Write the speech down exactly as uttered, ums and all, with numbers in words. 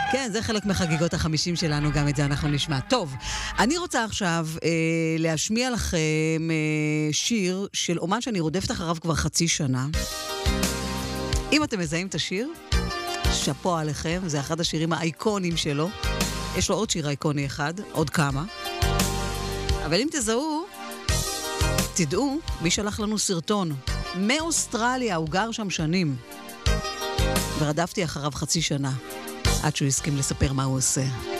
כן, זה חלק מחגיגות החמישים שלנו, גם את זה אנחנו נשמע. טוב, אני רוצה עכשיו אה, להשמיע לכם אה, שיר של אומן שאני רודפת אחריו כבר חצי שנה. אם אתם מזהים את השיר, שפו עליכם, זה אחד השירים האייקונים שלו. יש לו עוד שיר אייקוני אחד, עוד כמה. אבל אם תזהו, תדעו, מי שלח לנו סרטון. מאוסטרליה, הוא גר שם שנים. ורדפתי אחריו חצי שנה, עד שהוא הסכים לספר מה הוא עושה.